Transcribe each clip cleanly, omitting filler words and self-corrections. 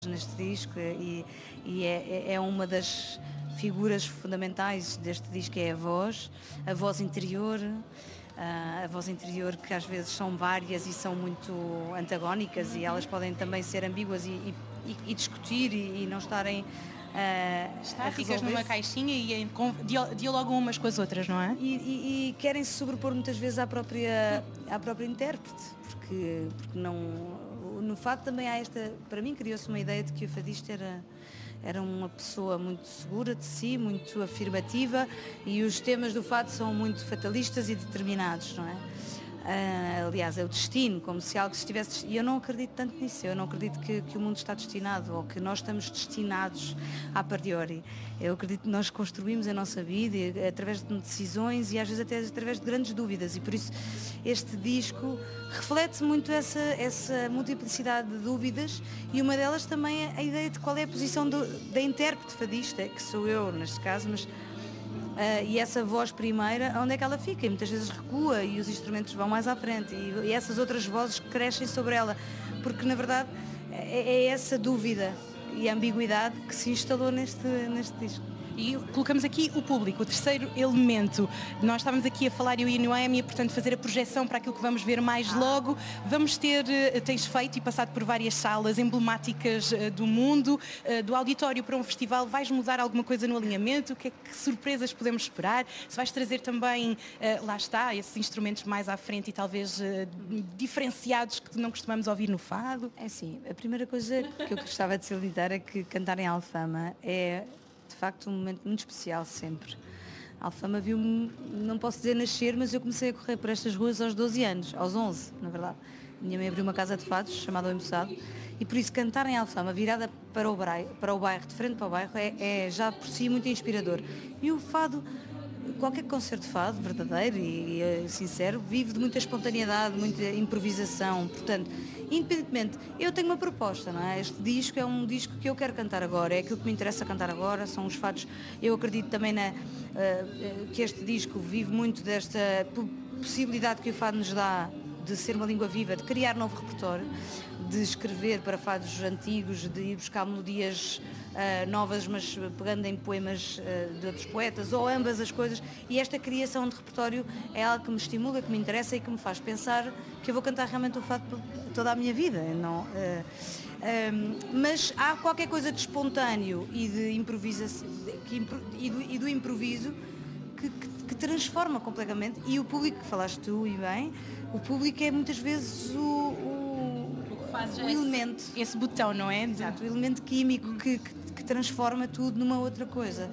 neste disco e é uma das figuras fundamentais deste disco, é a voz interior, a voz interior que às vezes são várias e são muito antagónicas e elas podem também ser ambíguas e discutir e não estarem estáticas numa caixinha e dialogam umas com as outras, não é? E querem se sobrepor muitas vezes à própria intérprete, porque não. No fado também há para mim criou-se uma ideia de que o fadista era uma pessoa muito segura de si, muito afirmativa, e os temas do fado são muito fatalistas e determinados, não é? Aliás, é o destino, como se algo estivesse... E eu não acredito tanto nisso, eu não acredito que o mundo está destinado, ou que nós estamos destinados a priori. Eu acredito que nós construímos a nossa vida através de decisões e às vezes até através de grandes dúvidas, e por isso este disco reflete muito essa multiplicidade de dúvidas, e uma delas também é a ideia de qual é a posição da intérprete fadista, que sou eu neste caso, mas... e essa voz primeira, onde é que ela fica? E muitas vezes recua e os instrumentos vão mais à frente e essas outras vozes crescem sobre ela, porque na verdade é essa dúvida e ambiguidade que se instalou neste disco. E colocamos aqui o público, o terceiro elemento. Nós estávamos aqui a falar, eu e a Noémia, e portanto fazer a projeção para aquilo que vamos ver mais logo. Vamos tens feito e passado por várias salas emblemáticas do mundo, do auditório para um festival. Vais mudar alguma coisa no alinhamento? Que surpresas podemos esperar? Se vais trazer também, lá está, esses instrumentos mais à frente e talvez diferenciados que não costumamos ouvir no fado? É assim, a primeira coisa que eu gostava de salientar é que cantar em Alfama é de facto um momento muito especial sempre. A Alfama viu-me, não posso dizer nascer, mas eu comecei a correr por estas ruas aos 12 anos, aos 11, na verdade. Minha mãe abriu uma casa de fados chamada O Embuçado, e por isso cantar em Alfama virada para o bairro, de frente para o bairro, é já por si muito inspirador. E o fado, qualquer concerto de fado verdadeiro e sincero, vive de muita espontaneidade, muita improvisação. Portanto, independentemente, eu tenho uma proposta, não é? Este disco é um disco que eu quero cantar agora, é aquilo que me interessa cantar agora, são os fados. Eu acredito também que este disco vive muito desta possibilidade que o fado nos dá de ser uma língua viva, de criar novo repertório, de escrever para fados antigos, de ir buscar melodias novas, mas pegando em poemas de outros poetas, ou ambas as coisas, e esta criação de repertório é algo que me estimula, que me interessa e que me faz pensar que eu vou cantar realmente o fado toda a minha vida. Não, mas há qualquer coisa de espontâneo e de improvisação e do improviso que transforma completamente, e o público, que falaste tu e bem, o público é muitas vezes o elemento, esse botão, não é? Exato, o elemento químico que transforma tudo numa outra coisa.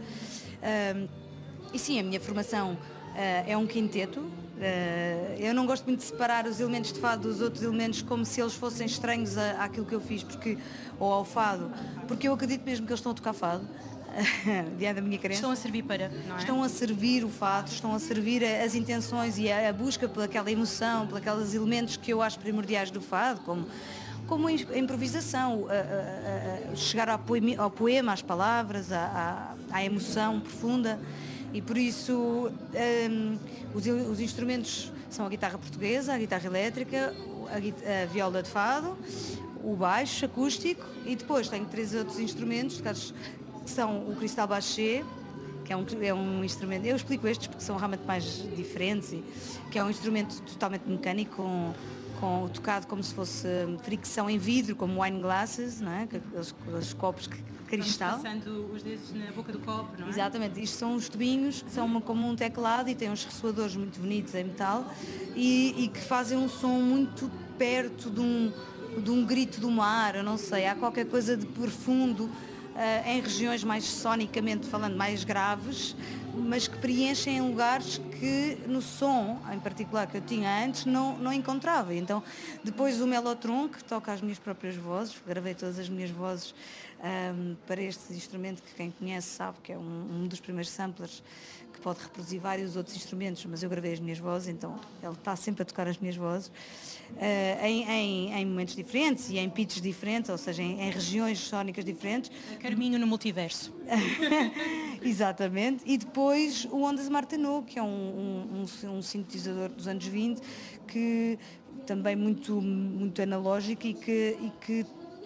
E sim, a minha formação é um quinteto. Eu não gosto muito de separar os elementos de fado dos outros elementos como se eles fossem estranhos àquilo que eu fiz, ou ao fado, porque eu acredito mesmo que eles estão a tocar fado. Diante da minha crença. Estão a servir para, não é? Estão a servir o fado, estão a servir as intenções e a busca pelaquela emoção, pelos elementos que eu acho primordiais do fado, como a improvisação, chegar ao poema, às palavras, à emoção profunda, e por isso os instrumentos são a guitarra portuguesa, a guitarra elétrica, a viola de fado, o baixo acústico, e depois tenho 3 outros instrumentos, que são o cristal bachet, que é um instrumento, eu explico estes porque são realmente mais diferentes, que é um instrumento totalmente mecânico, com tocado como se fosse fricção em vidro, como wine glasses, não é? Aqueles copos de cristal. Vamos passando os dedos na boca do copo, não é? Exatamente, isto são os tubinhos que são como um teclado e têm uns ressoadores muito bonitos em metal e que fazem um som muito perto de um grito do mar, eu não sei, há qualquer coisa de profundo em regiões mais sonicamente falando, mais graves, mas que preenchem lugares que no som, em particular, que eu tinha antes, não encontrava. Então, depois o Mellotron, que toca as minhas próprias vozes, gravei todas as minhas vozes para este instrumento, que quem conhece sabe que é um dos primeiros samplers que pode reproduzir vários outros instrumentos, mas eu gravei as minhas vozes, então ele está sempre a tocar as minhas vozes, em momentos diferentes e em pitches diferentes, ou seja, em regiões sónicas diferentes. Carminho no multiverso. Exatamente. E depois o Ondas Martenot, que é um sintetizador dos anos 20, que também muito analógico e que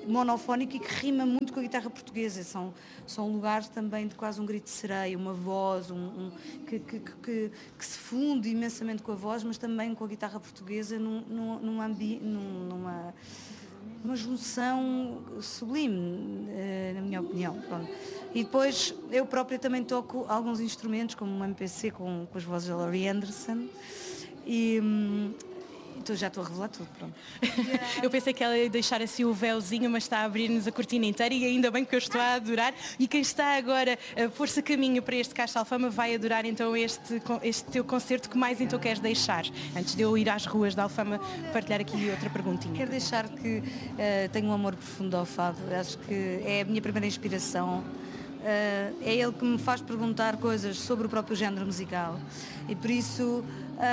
monofónico e que rima muito com a guitarra portuguesa. São lugares também de quase um grito de sereia, uma voz que se funde imensamente com a voz, mas também com a guitarra portuguesa numa junção sublime, na minha opinião. Pronto. E depois eu própria também toco alguns instrumentos, como um MPC com as vozes da Laurie Anderson. Então já estou a revelar tudo, pronto. Eu pensei que ela ia deixar assim o véuzinho, mas está a abrir-nos a cortina inteira e ainda bem que eu estou a adorar. E quem está agora a pôr-se a caminho para este Caixa Alfama vai adorar então este teu concerto. Que mais então queres deixar? Antes de eu ir às ruas da Alfama, partilhar aqui outra perguntinha. Quero deixar que tenho um amor profundo ao fado. Acho que é a minha primeira inspiração. É ele que me faz perguntar coisas sobre o próprio género musical. E por isso...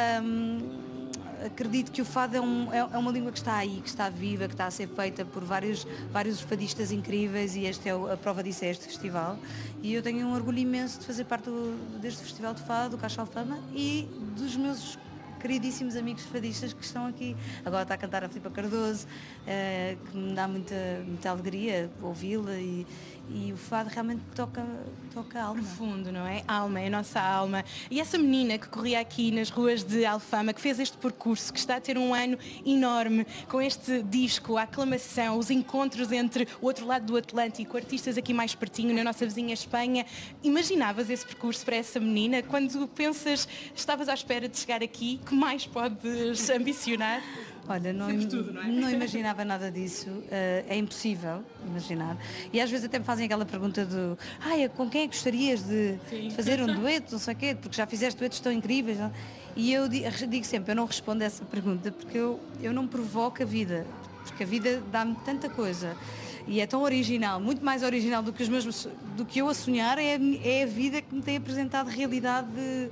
acredito que o fado é uma língua que está aí, que está viva, que está a ser feita por vários fadistas incríveis e a prova disso é este festival. E eu tenho um orgulho imenso de fazer parte deste festival de fado, do Caixa Alfama, e dos meus queridíssimos amigos fadistas que estão aqui. Agora está a cantar a Filipa Cardoso, que me dá muita alegria ouvi-la e o fado realmente toca a alma. Profundo, não é? Alma, é a nossa alma. E essa menina que corria aqui nas ruas de Alfama, que fez este percurso, que está a ter um ano enorme, com este disco, a aclamação, os encontros entre o outro lado do Atlântico, artistas aqui mais pertinho, na nossa vizinha Espanha. Imaginavas esse percurso para essa menina? Quando pensas, estavas à espera de chegar aqui, que mais podes ambicionar? Olha, não imaginava nada disso, é impossível imaginar. E às vezes até me fazem aquela pergunta do com quem é que gostarias de fazer um dueto, não sei o quê, porque já fizeste duetos tão incríveis. Não? E eu digo sempre, eu não respondo a essa pergunta porque eu não provoco a vida, porque a vida dá-me tanta coisa. E é tão original, muito mais original do que eu a sonhar, é a vida que me tem apresentado realidade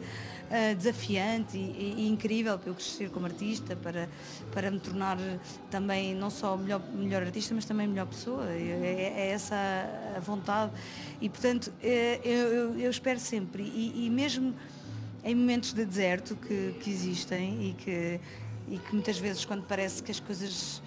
desafiante e incrível para eu crescer como artista, para me tornar também não só melhor artista, mas também melhor pessoa. É essa a vontade. E portanto eu espero sempre, e mesmo em momentos de deserto que existem e que muitas vezes quando parece que as coisas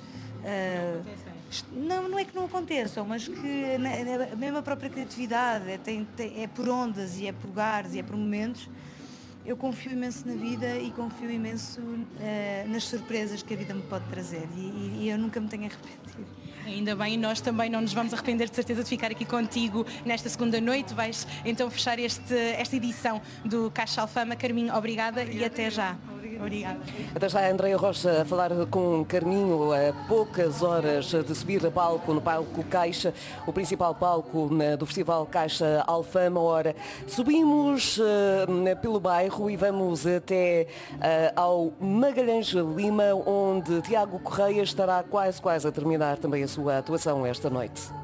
não é que não aconteçam, mas que mesmo a própria criatividade é por ondas e é por lugares e é por momentos. Eu confio imenso na vida e confio imenso nas surpresas que a vida me pode trazer e eu nunca me tenho arrependido. Ainda bem, nós também não nos vamos arrepender de certeza de ficar aqui contigo nesta segunda noite. Vais então fechar esta edição do Caixa Alfama. Carminho, obrigada e até já. Obrigada. Até já, a Andreia Rocha a falar com Carminho a poucas horas de subir a palco, no palco Caixa, o principal palco do Festival Caixa Alfama. Ora, subimos pelo bairro e vamos até ao Magalhães Lima, onde Tiago Correia estará quase a terminar também a sua atuação esta noite.